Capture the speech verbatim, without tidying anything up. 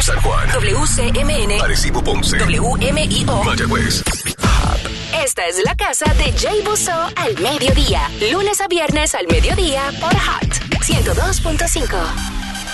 San Juan, W C M N, Arecibo, Ponce, W M I O, Mayagüez. Esta es la casa de Jay Busso al mediodía. Lunes a viernes al mediodía por Hot ciento dos punto cinco.